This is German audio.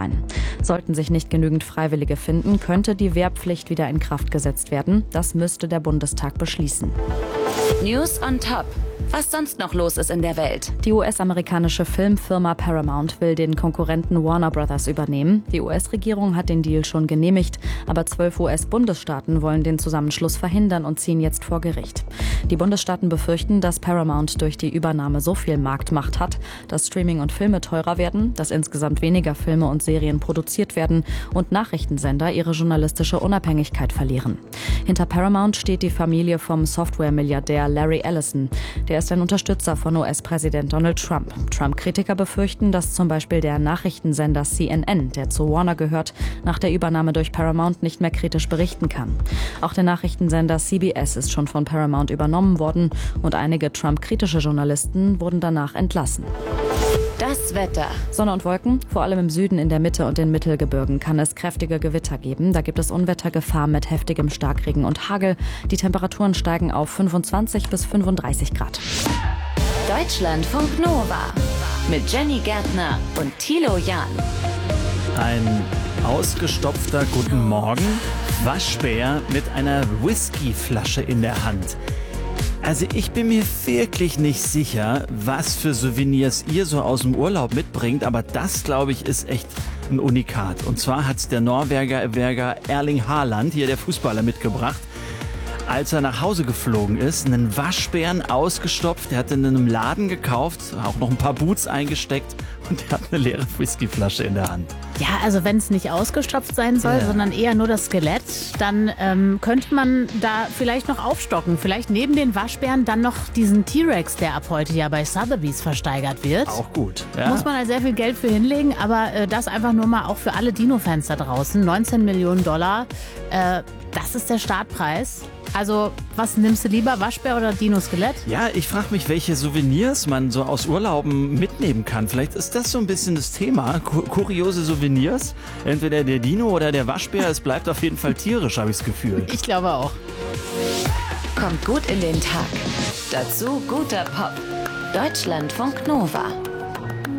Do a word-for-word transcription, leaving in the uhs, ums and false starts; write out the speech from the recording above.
ein. Sollten sich nicht genügend Freiwillige finden, könnte die Wehrpflicht wieder in Kraft gesetzt werden. Das müsste der Bundestag beschließen. News on Top. Was sonst noch los ist in der Welt. Die U S-amerikanische Filmfirma Paramount will den Konkurrenten Warner Brothers übernehmen. Die U S-Regierung hat den Deal schon genehmigt, aber zwölf U S-Bundesstaaten wollen den Zusammenschluss verhindern und ziehen jetzt vor Gericht. Die Bundesstaaten befürchten, dass Paramount durch die Übernahme so viel Marktmacht hat, dass Streaming und Filme teurer werden, dass insgesamt weniger Filme und Serien produziert werden und Nachrichtensender ihre journalistische Unabhängigkeit verlieren. Hinter Paramount steht die Familie vom Software-Milliardär Larry Ellison. Der ist ein Unterstützer von U S-Präsident Donald Trump. Trump-Kritiker befürchten, dass zum Beispiel der Nachrichtensender C N N, der zu Warner gehört, nach der Übernahme durch Paramount nicht mehr kritisch berichten kann. Auch der Nachrichtensender C B S ist schon von Paramount übernommen worden und einige Trump-kritische Journalisten wurden danach entlassen. Das Wetter. Sonne und Wolken, vor allem im Süden, in der Mitte und den Mittelgebirgen kann es kräftige Gewitter geben. Da gibt es Unwettergefahr mit heftigem Starkregen und Hagel. Die Temperaturen steigen auf fünfundzwanzig bis fünfunddreißig Grad. Deutschlandfunk Nova mit Jenny Gärtner und Thilo Jahn. Ein ausgestopfter Guten Morgen Waschbär mit einer Whiskyflasche in der Hand. Also ich bin mir wirklich nicht sicher, was für Souvenirs ihr so aus dem Urlaub mitbringt, aber das, glaube ich, ist echt ein Unikat. Und zwar hat es der Norweger Erling Haaland, hier der Fußballer, mitgebracht. Als er nach Hause geflogen ist, einen Waschbären ausgestopft, der hat in einem Laden gekauft, auch noch ein paar Boots eingesteckt und der hat eine leere Whiskyflasche in der Hand. Ja, also wenn es nicht ausgestopft sein soll, Ja. sondern eher nur das Skelett, dann ähm, könnte man da vielleicht noch aufstocken. Vielleicht neben den Waschbären dann noch diesen T-Rex, der ab heute ja bei Sotheby's versteigert wird. Auch gut. Ja. Muss man da sehr viel Geld für hinlegen, aber äh, das einfach nur mal auch für alle Dino-Fans da draußen. neunzehn Millionen Dollar, äh, das ist der Startpreis. Also, was nimmst du lieber, Waschbär oder Dino-Skelett? Ja, ich frage mich, welche Souvenirs man so aus Urlauben mitnehmen kann. Vielleicht ist das so ein bisschen das Thema. Ku- kuriose Souvenirs. Entweder der Dino oder der Waschbär. Es bleibt auf jeden Fall tierisch, habe ich das Gefühl. Ich glaube auch. Kommt gut in den Tag. Dazu guter Pop. Deutschlandfunk Nova.